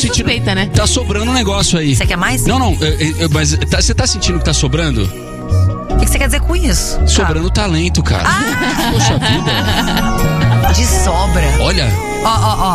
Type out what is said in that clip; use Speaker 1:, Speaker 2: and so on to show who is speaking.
Speaker 1: Suspeita, né?
Speaker 2: Tá sobrando um negócio aí.
Speaker 3: Você quer mais?
Speaker 2: Não, mas você tá sentindo que tá sobrando?
Speaker 3: O que você quer dizer com isso?
Speaker 2: Sobrando talento, cara. Poxa vida.
Speaker 3: De sobra.
Speaker 2: Olha.
Speaker 3: Ó.